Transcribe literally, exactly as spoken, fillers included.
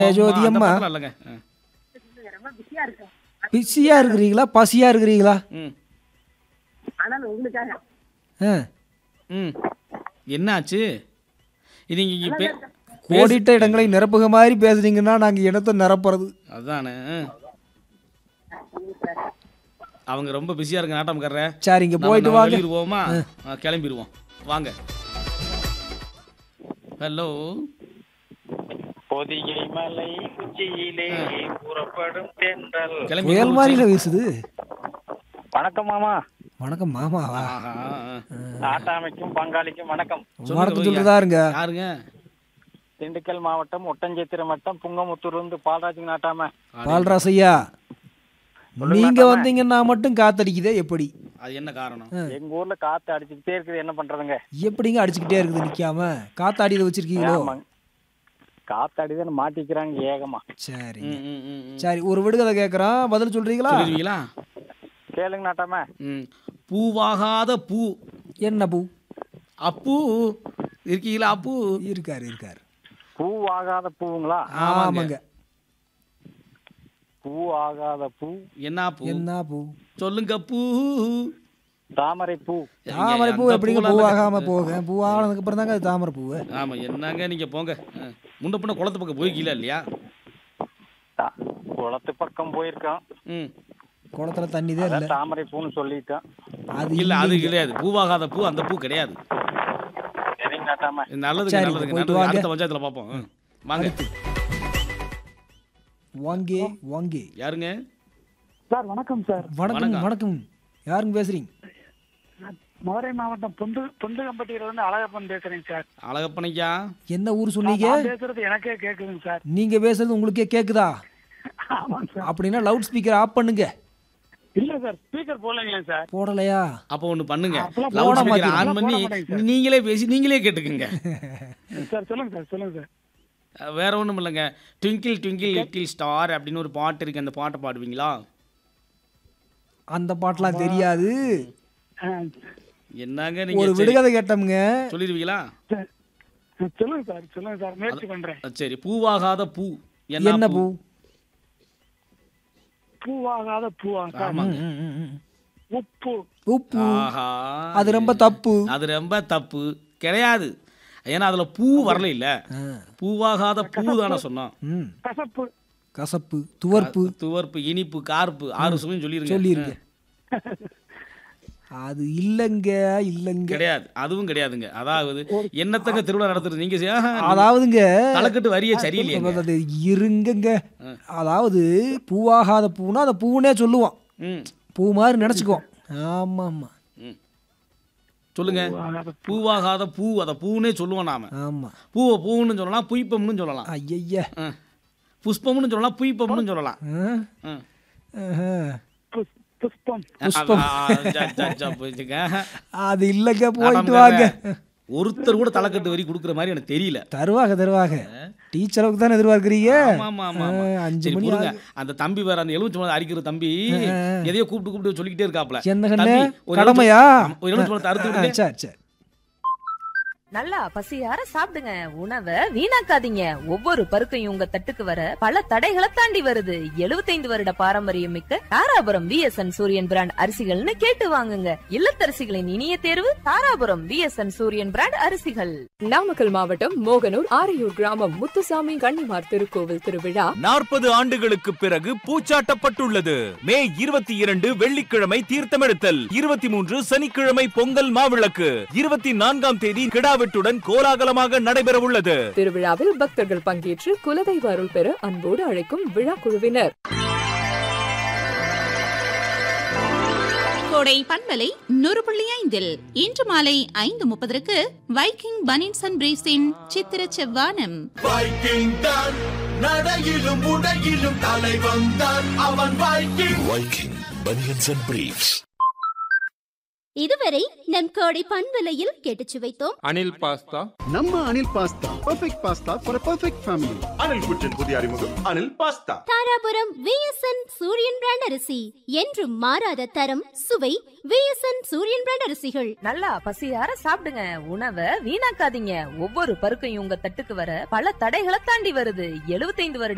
ஜோதி அம்மா இல்லைங்க. பிஸியா இருக்கிறீங்களா பசியா இருக்கிறீங்களா? ம் ஆனால் உங்களுக்காக ஆ, ம் என்னாச்சு? இது இங்க இங்க பே- கோடிட்ட இடங்களை நிரப்புக மாதிரி பேசுறீங்கன்னா நாங்க இடத்தை நிரப்புறது. அதானே. அவங்க ரொம்ப பிஸியா இருக்க நாட்டம்காரர. சரி இங்க போயிட்டு வாங்க. போவோமா? கிளம்பிடுவோம் வாங்க. ஹலோ பொதிகை மலை உச்சியிலே புறப்படும் தென்றல். கிளம்பி புயல் மாதிரில வீசுது. வணக்கம் மாமா. வணக்கம் மாமாவா? ஆஹா. நாட்டாமைக்கும் பங்காளிக்கும் வணக்கம். வணக்கம் சொல்றதா இருங்க. யாருங்க? திண்டுக்கல் மாவட்டம் ஒட்டஞ்சத்திரம் வட்டம் புங்கமுத்தூர்லேருந்து பால்ராஜ் நாட்டாம. பால்ராசையா நீங்க வந்தீங்கன்னா மட்டும் காத்தடிக்குதே எப்படி? அது என்ன காரணம்? எங்க ஊர்ல காத்து அடிச்சுக்கிட்டே இருக்குது, என்ன பண்றதுங்க? எப்படிங்க அடிச்சுக்கிட்டே இருக்குது நிக்காம? காத்தாடியில வச்சிருக்கீங்களோ? ஆமாங்க. காத்து அடிதான் மாட்டிக்கிறாங்க ஏகமா. சரி ம், ம், ம், ம். சரி ஒரு விடுகதை கேட்கறான், பதில் சொல்றீங்களா? சொல்லிடுவீங்களா? கேளுங்க நாட்டாம. ம். பூவாகாத பூ. என்ன பூ? அப்பு இருக்கீங்களா? அப்பு இருக்காரு இருக்காரு. பூ ஆகாத பூங்களா? ஆமாங்க. பூ ஆகாத பூ என்ன பூ? என்ன பூ? சொல்லுங்க பூ. தாமரை பூ. தாமரை பூ அந்த எப்படிங்க பூலாம் பூ இல்ல. ஆகாம போக? பூ ஆனதுக்கு அப்புறம் தாங்க அது தாமரை பூ. ஆமா என்னங்க நீங்க போங்க. ஆ. முன்ன பின்ன குளத்து பக்கம் போய்க்கல இல்லையா? தா- குளத்து பக்கம் போயிருக்கோம். ம். குளத்துல தண்ணி தான் இல்ல. அதான் தாமரை பூன்னு சொல்லிட்டோம். அது இல்ல அது இல்லைங்க. கிடையாது. பூவாகாத பூ அந்த பூ கிடையாது. சரிங்க நாட்டாம. நல்லதுங்க சரி, நல்லதுங்க போயிட்டு நல்லது. வாங்க. அடுத்த பஞ்சாயத்துல பாப்போம். ம். வாங்க. வாங்கே வாங்கே. யாருங்க? சார் வணக்கம் சார். வணக்கம் வணக்கம். வணக்கம். யாருங்க பேசுறீங்க? மதுரை மாவட்டம் பொந்து பொந்துகம்பட்டியில இருந்து அழகப்பன் பேசுறேங்க சார். அழகப்பனையா? என்ன ஊர் சொன்னீங்க? நான் பேசுறது எனக்கே கேக்குதுங்க சார். நீங்க பேசுறது உங்களுக்கே கேக்குதா? ஆமாங்க சார். அப்படின்னா லவுட் ஸ்பீக்கர் ஆஃப் பண்ணுங்க. இல்ல சார் ஸ்பீக்கர் போடலைங்களே சார். போடலையா? அப்ப ஒண்ணு பண்ணுங்க. அப்பெல்லாம் லவுட் போட ஸ்பீக்கர் மாட்டீங்க. ஆன் பண்ணி போட மாட்டேங்க சார். நீங்களே பேசி நீங்களே கேட்டுக்குங்க. சார் சொல்லுங்க சார் சொல்லுங்க சார். அஹ் வேற ஒண்ணும் இல்லைங்க. ட்விங்கிள் ட்விங்கிள் லிட்டில் ஸ்டார் அப்படின்னு ஒரு பாட்டு இருக்கு. அந்த பாட்டை பாடுவீங்களா? அந்த பாட்டெல்லாம் தெரியாது. ஆ, என்னங்க நீங்க? ஒரு சரி, விடுகதை கேட்டோம்ங்க. சொல்லிடுவீங்களா? சார். சொல்லுங்க சார் சொல்லுங்க சார் முயற்சி பண்றேன். அஹ் சரி பூவாகாத பூ. என்ன பூ? பூவாகாத பூவா சார்? ஆமாங்க. ம், ம், ம். உப்பு. உப்பு. ஆஹா. அது ரொம்ப தப்பு. அது ரொம்ப தப்பு கிடையாது. ஏன்னா அதுல பூ வரல இல்ல. ஆ. பூவாகாத பூ தானே சொன்னோம். ம். கசப்பு. கசப்பு, துவர்ப்பு துவர்ப்பு, இனிப்பு, கார்ப்பு, ஆறு சுவையும் சொல்லிருங்க. சொல்லிருங்க. அது இல்லங்க இல்லங்க. கிடையாது. அதுவும் கிடையாதுங்க. அதாவது என்னத்தங்க திருவிழா நடத்துறது நீங்க? சே- ஆஹா, அதாவதுங்க தலைக்கட்டு வரியே சரியில்லைங்க. அது இருங்கங்க. அதாவது பூவாகாத பூனா அந்த பூனே சொல்லுவோம். ம், பூ மாதிரி நினைச்சுக்குவோம். ஆமா ஆமா ம். சொல்லுங்க. பூவாகாத பூ, அத பூனே சொல்லுவோம் நாம. ஆமா. பூவை பூன்னு சொல்லலாம், புய்ப்பம்னு சொல்லலாம். ஐயய்ய. ஆ. புஷ்பம்னு சொல்லலாம், புய்ப்பம்னு சொல்லலாம். ஆ? ஆ. ஆஹா. புஸ்- புஷ்பம். புஷ்பம். ஆ, ஆ, ஜா, ஜா, ஜா, போச்சுங்க. அது இல்லங்க போயிட்டு நாம வாங்க. ஒருத்தர் கூட தலைக்கட்டு வரி கொடுக்குற மாதிரி எனக்கு தெரியல. தருவாங்க தருவாங்க. டீச்சருக்கு தானே எதிர்பார்க்குறீங்க? ஆமா, ஆமா, ஆமா, ஆமா. ஆ, அஞ்சு சரி, மணி பொறுங்க. ஆகுது. அந்த தம்பி வேற அந்த எலுமிச்சம்பழம் அரிக்கிற தம்பி எதையோ கூப்பிட்டு கூப்பிட்டு சொல்லிக்கிட்டே இருக்காப்ல. என்ன கண்ணு? தம்பி, ஒரு கடமையா? எலுமிச்சம்- ஆமா, ஒரு எலுமிச்சம்பழத்தை அறுத்து ஆ, விடுங்க. சரி சரி. நல்லா பசியார சாப்பிடுங்க. உணவை வீணாக்காதீங்க. ஒவ்வொரு பருக்கையும் உங்க தட்டுக்கு வர பல தடைகளை தாண்டி வருது. எழுபத்தைந்து வருட பாரம்பரியம் மிக்க தாராபுரம் விஎஸ்என் சூரியன் பிராண்ட் அரிசிகள்னு கேட்டு வாங்குங்க. இல்லத்தரசிகளின் இனிய தேர்வு தாராபுரம் விஎஸ்என் சூரியன் பிராண்ட் அரிசிகள். நாமக்கல் மாவட்டம் மோகனூர் ஆரையூர் கிராமம் முத்துசாமி கன்னிமார் திருக்கோவில் திருவிழா நாற்பது ஆண்டுகளுக்கு பிறகு பூச்சாட்டப்பட்டுள்ளது. மே இருபத்தி இரண்டு வெள்ளிக்கிழமை தீர்த்தமெடுத்தல், இருபத்தி மூன்று சனிக்கிழமை பொங்கல் மாவிளக்கு, இருபத்தி நான்காம் தேதி கிடாவெட்டுடன் கோலாகலமாக நடைபெற உள்ளது. திருவிழாவில் பக்தர்கள் பங்கேற்று குலதெய்வ அருள் பெற அன்போடு அழைக்கும் விழா குழுவினர். கோடை பண்பலை நூறு புள்ளி ஐந்தில் இன்று மாலை ஐந்து முப்பதற்கு வைக்கிங் பனின்ஸ் அண்ட் பிரீஸின் சித்திர செவ்வானம். வைக்கிங் தான் நடையிலும் உடையிலும் தலை வந்தான் அவன் Viking. Viking banians and briefs. இதுவரை நம் கோடை பண்பலையில் கேட்டுச்சு வைத்தோம் அனில் பாஸ்தா. நம்ம Anil pasta perfect pasta for a perfect family. Anil குச்சின் புதிய அறிமுகம் அனில் பாஸ்தா. தாராபுரம் விஎஸ்என் சூரியன் பிராண்ட் அரிசி என்றும் மாறாத தரம் சுவை. விஎஸ்என் சூரியன் பிராண்ட் அரிசிகள். நல்லா பசியார சாப்பிடுங்க. உணவை வீணாக்காதீங்க. ஒவ்வொரு பருக்கையும் உங்க தட்டுக்கு வர பல தடைகளை தாண்டி வருது. எழுபத்தைந்து வருட